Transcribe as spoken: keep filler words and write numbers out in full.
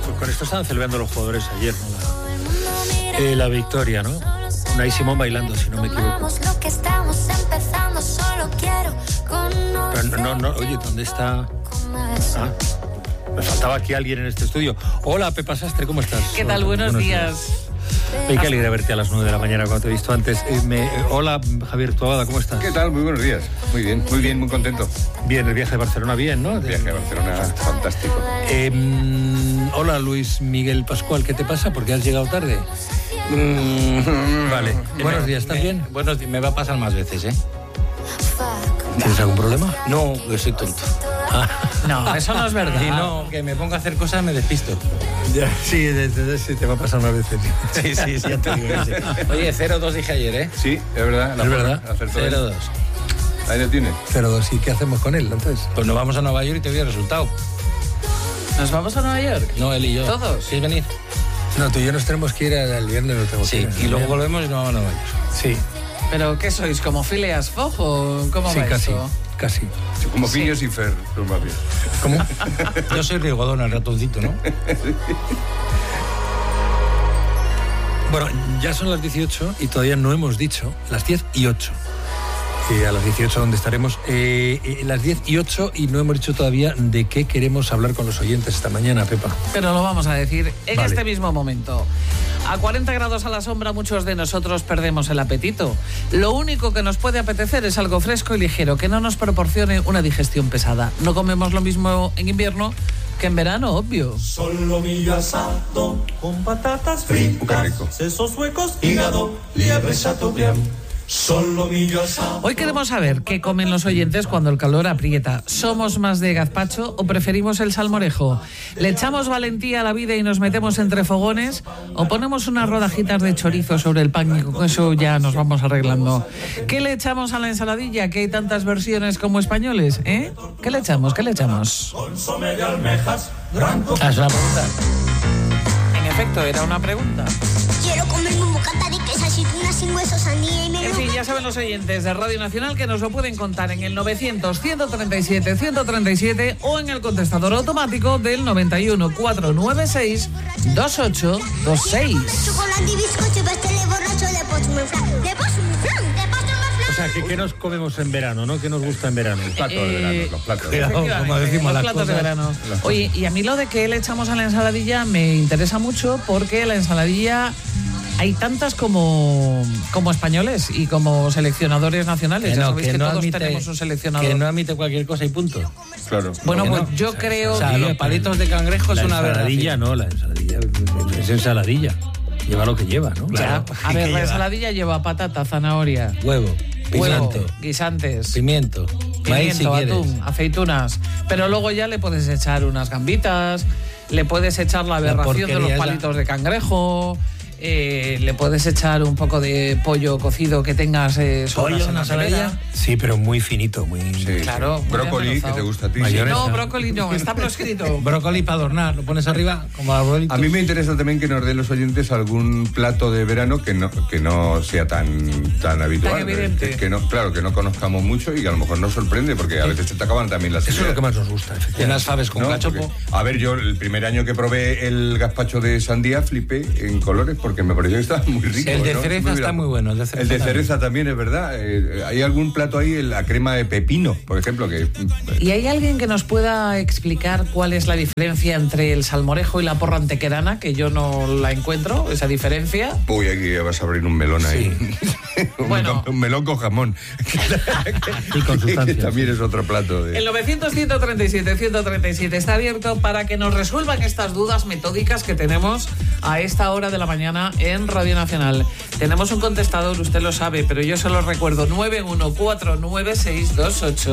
con esto estaban celebrando los jugadores ayer, ¿no? La, eh, la victoria, ¿no? Unai Simón bailando, si no me equivoco. Pero no, no, no, oye, ¿dónde está? Ah, me faltaba aquí alguien en este estudio. Hola, Pepa Sastre, ¿cómo estás? ¿Qué tal? Buenos, Buenos días. días. Ay, qué alegre verte a las nueve de la mañana cuando te he visto antes. Eh, me, eh, hola, Javier Tuabada, ¿cómo estás? ¿Qué tal? Muy buenos días. Muy bien, muy bien, muy contento. Bien, el viaje de Barcelona, bien, ¿no? El viaje de Barcelona, fantástico. Eh, hola, Luis Miguel Pascual, ¿qué te pasa? ¿Por qué has llegado tarde? Mm, vale. Buenos días, ¿estás bien? Buenos días, me va a pasar más veces, ¿eh? ¿Tienes algún problema? No, que soy tonto. Ah. No, eso no es verdad. Si no, que me pongo a hacer cosas me despisto. Ya, sí, desde sí, te va a pasar más veces. Sí, sí, sí, ya te digo que sí. Oye, cero dos dije ayer, ¿eh? Sí, es verdad. Es verdad. cero dos. Ahí lo tienes. cero dos, ¿y qué hacemos con él, entonces? Pues nos vamos a Nueva York y te doy el resultado. ¿Nos vamos a Nueva York? No, él y yo. ¿Todos? ¿Quieres venir? No, tú y yo nos tenemos que ir al viernes. No tengo sí, que ir, y luego ¿no? volvemos y nos vamos a Nueva York. Sí. ¿Pero qué sois? ¿Como Phileas Fogg o cómo sí, va casi, eso? casi. Sí, como Sí. Phineas y Fer, pero más bien. ¿Cómo? Yo soy Rigodón, el ratoncito, ¿no? Bueno, ya son las dieciocho y todavía no hemos dicho las diez y ocho. Eh, a las dieciocho donde estaremos. Eh, eh, las diez y ocho y no hemos dicho todavía de qué queremos hablar con los oyentes esta mañana, Pepa. Pero lo vamos a decir en Vale. este mismo momento. A cuarenta grados a la sombra muchos de nosotros perdemos el apetito. Lo único que nos puede apetecer es algo fresco y ligero, que no nos proporcione una digestión pesada. No comemos lo mismo en invierno que en verano, obvio. Solomillo asado con patatas fritas, Qué rico. sesos huecos, hígado, liebre chateaubriand. Solomillo asado. Hoy queremos saber qué comen los oyentes cuando el calor aprieta. ¿Somos más de gazpacho o preferimos el salmorejo? ¿Le echamos valentía a la vida y nos metemos entre fogones? ¿O ponemos unas rodajitas de chorizo sobre el pan y con eso ya nos vamos arreglando? ¿Qué le echamos a la ensaladilla? Que hay tantas versiones como españoles, ¿eh? ¿Qué le echamos? ¿Qué le echamos? Consomé de almejas, gran Ah, es una pregunta. En efecto, era una pregunta. Quiero comerme un bocata de queso, aceitunas sin huesos, sandía y En melón. fin, ya saben los oyentes de Radio Nacional que nos lo pueden contar en el novecientos, ciento treinta y siete, ciento treinta y siete o en el contestador automático del noventa y uno, cuatrocientos noventa y seis, veintiocho veintiséis. Chocolate y bizcocho, pastel borracho, de postre flan, de postre flan, de postre O flan. sea, ¿qué, qué nos comemos en verano, no? ¿Qué nos gusta en verano? Plato de Eh, verano, los platos. Cuidado, Efectivamente, como decimos los las platos de cosas. verano. Oye, y a mí lo de que le echamos a la ensaladilla me interesa mucho porque la ensaladilla hay tantas como, como españoles y como seleccionadores nacionales. Que ya no, sabéis que que no todos admite, tenemos un seleccionador. que no admite cualquier cosa y punto. Claro. Bueno, que pues no. yo creo... O sea, que- los palitos de cangrejo La es una ensaladilla, aberración. no, la ensaladilla es ensaladilla. Lleva lo que lleva, ¿no? Ya, a ver, ¿Qué la lleva? ensaladilla lleva patata, zanahoria, Huevo, huevo, pimiento, guisantes, pimiento, maíz si pimiento, quieres. atún, aceitunas. Pero luego ya le puedes echar unas gambitas, le puedes echar la aberración de porquería los esa. palitos de cangrejo, eh, le puedes echar un poco de pollo cocido que tengas eh, sobras ¿Pollo, en una la nevera. ensaladilla? Sí, pero muy finito, muy... Sí, Claro, sí. muy Brócoli, que desmenuzado. te gusta a ti. sí. Mayonesa. No, brócoli no, está proscrito. Brócoli para adornar, lo pones arriba como arbolito. A mí me interesa también que nos den los oyentes algún plato de verano que no que no sea tan tan habitual. Tan evidente. Que, que no, claro, que no conozcamos mucho y que a lo mejor nos sorprende porque a veces se te acaban también las Eso es ideas. lo que más nos gusta, efectivamente. Unas faves con ¿No? cachopo. Porque, a ver, yo el primer año que probé el gazpacho de sandía flipé en colores porque me pareció que estaba muy rico. El de ¿no? cereza está bien. muy bueno, el de cereza El de también. cereza también es verdad. Eh, ¿Hay algún plato ahí, la crema de pepino, por ejemplo? que ¿Y hay alguien que nos pueda explicar cuál es la diferencia entre el salmorejo y la porra antequerana? Que yo no la encuentro, esa diferencia. Uy, aquí vas a abrir un melón ahí. un, Bueno. melón, un melón con jamón. Y con que sustancias. también es otro plato. De... El novecientos, ciento treinta y siete, ciento treinta y siete está abierto para que nos resuelvan estas dudas metódicas que tenemos a esta hora de la mañana en Radio Nacional. Tenemos un contestador, usted lo sabe, pero yo se lo recuerdo, nueve uno cuatro nueve seis dos ocho.